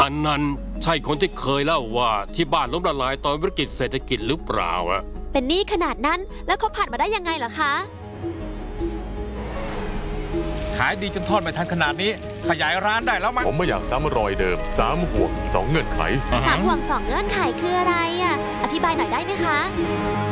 อันนั้นใช่คนที่เคยเล่าว่าที่บ้านล้มละลายตอนวิกฤตเศรษฐกิจหรือเปล่าอะเป็นหนี้ขนาดนั้นแล้วเขาผ่านมาได้ยังไงเหรอคะขายดีจนทอดไม่ทันขนาดนี้ขยายร้านได้แล้วมั้งผมไม่อยากซ้ำรอยเดิม3 ห่วง 2 เงื่อนไข 3 ห่วง 2 เงื่อนไขคืออะไรอ่ะอธิบายหน่อยได้ไหมคะ